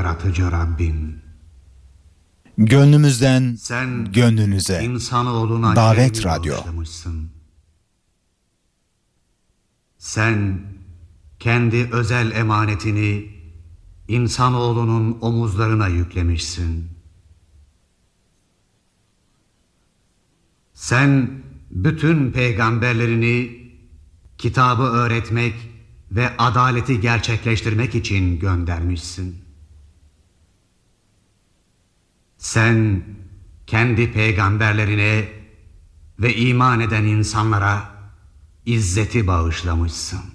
yaratıcı Rabbim. Gönlümüzden Sen gönlünüze. insanoğluna Davet kendini Radyo. bağışlamışsın. Sen kendi özel emanetini insanoğlunun omuzlarına yüklemişsin. Sen bütün peygamberlerini kitabı öğretmek ve adaleti gerçekleştirmek için göndermişsin. Sen kendi peygamberlerine ve iman eden insanlara izzeti bağışlamışsın.